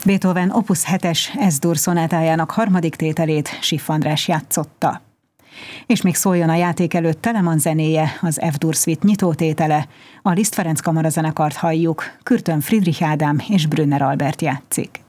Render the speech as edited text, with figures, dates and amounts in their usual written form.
Beethoven Opus 7-es S-dur szonátájának harmadik tételét Schiff András játszotta. És még szóljon a játék előtt Telemann zenéje, az F-dur Suite nyitótétele, a Liszt Ferenc kamarazenekart halljuk, Kürtön Friedrich Ádám és Brünner Albert játszik.